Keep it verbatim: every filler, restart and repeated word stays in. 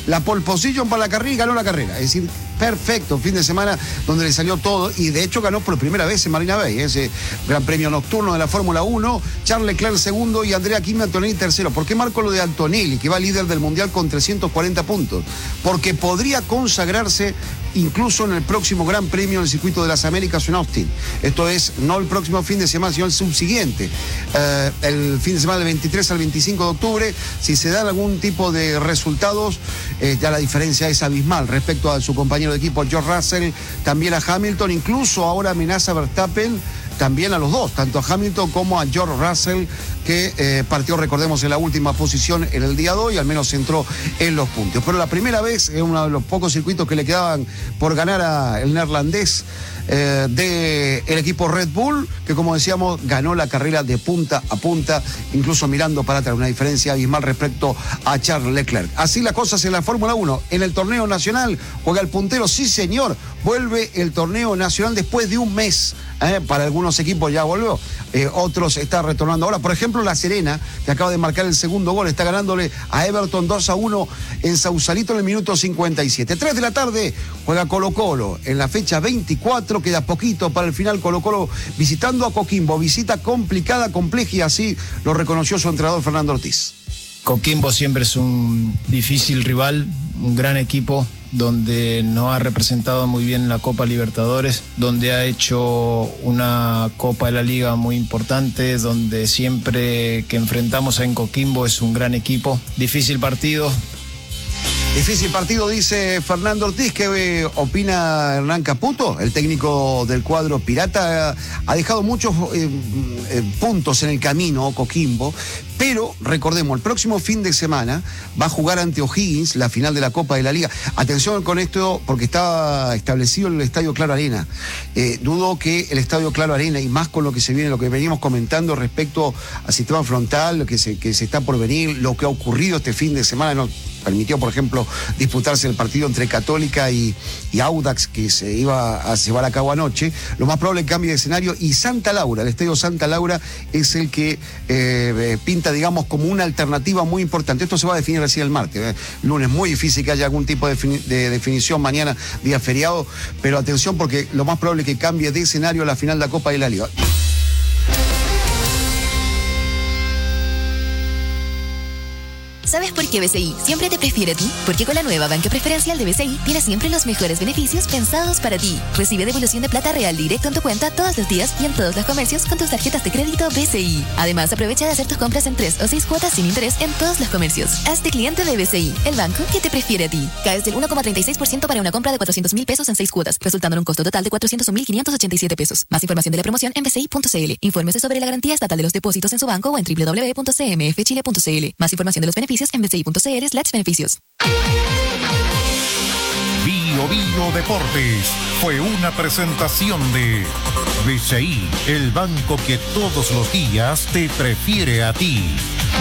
la pole position para la carrera y ganó la carrera. Es decir, perfecto, fin de semana donde le salió todo y de hecho ganó por primera vez en Marina Bay, ese gran premio nocturno de la Fórmula uno. Charles Leclerc segundo y Andrea Kimi Antonelli tercero. ¿Por qué marco lo de Antonelli, que va líder del mundial con trescientos cuarenta puntos? Porque podría consagrarse incluso en el próximo Gran Premio del Circuito de las Américas en Austin. Esto es, no el próximo fin de semana, sino el subsiguiente. Eh, el fin de semana del veintitrés al veinticinco de octubre, si se dan algún tipo de resultados, eh, ya la diferencia es abismal respecto a su compañero de equipo George Russell, también a Hamilton, incluso ahora amenaza a Verstappen, también a los dos, tanto a Hamilton como a George Russell, que eh, partió, recordemos, en la última posición en el día de hoy, al menos entró en los puntos. Pero la primera vez, en uno de los pocos circuitos que le quedaban por ganar al neerlandés eh, del equipo Red Bull, que como decíamos, ganó la carrera de punta a punta, incluso mirando para atrás, una diferencia abismal respecto a Charles Leclerc. Así las cosas en la Fórmula uno. En el torneo nacional juega el puntero, sí señor, vuelve el torneo nacional después de un mes. Eh, para algunos equipos ya volvió, eh, otros está retornando ahora. Por ejemplo, La Serena, que acaba de marcar el segundo gol, está ganándole a Everton dos a uno en Sausalito en el minuto cincuenta y siete. tres de la tarde juega Colo Colo en la fecha veinticuatro, queda poquito para el final. Colo Colo visitando a Coquimbo, visita complicada, compleja, y así lo reconoció su entrenador Fernando Ortiz. Coquimbo siempre es un difícil rival, un gran equipo donde no ha representado muy bien la Copa Libertadores, donde ha hecho una Copa de la Liga muy importante, donde siempre que enfrentamos a Coquimbo es un gran equipo. Difícil partido. Difícil partido, dice Fernando Ortiz. ¿Qué eh, opina Hernán Caputo, el técnico del cuadro pirata? Ha dejado muchos eh, eh, puntos en el camino Coquimbo, pero recordemos, el próximo fin de semana va a jugar ante O'Higgins la final de la Copa de la Liga. Atención con esto, porque está establecido el Estadio Claro Arena. Eh, dudo que el Estadio Claro Arena, y más con lo que se viene, lo que venimos comentando respecto al sistema frontal, lo que se, que se está por venir, lo que ha ocurrido este fin de semana, no permitió, por ejemplo, disputarse el partido entre Católica y, y Audax, que se iba a llevar a cabo anoche. Lo más probable es que cambie de escenario, y Santa Laura, el Estadio Santa Laura, es el que eh, pinta, digamos, como una alternativa muy importante. Esto se va a definir recién el martes. ¿eh? Lunes, muy difícil que haya algún tipo de, defini- de definición. Mañana, día feriado, pero atención, porque lo más probable es que cambie de escenario la final de la Copa de la Liga. ¿Sabes por qué B C I siempre te prefiere a ti? Porque con la nueva banca preferencial de B C I tienes siempre los mejores beneficios pensados para ti. Recibe devolución de plata real directo en tu cuenta todos los días y en todos los comercios con tus tarjetas de crédito B C I. Además, aprovecha de hacer tus compras en tres o seis cuotas sin interés en todos los comercios. Hazte cliente de B C I, el banco que te prefiere a ti. Caes del uno coma treinta y seis por ciento para una compra de cuatrocientos mil pesos en seis cuotas, resultando en un costo total de cuatrocientos mil quinientos ochenta y siete pesos. Más información de la promoción en b c i punto c l. Infórmese sobre la garantía estatal de los depósitos en su banco o en w w w punto c m f chile punto c l. Más información de los beneficios en b c i punto c l slash beneficios. Bio Bio Deportes fue una presentación de B C I, el banco que todos los días te prefiere a ti.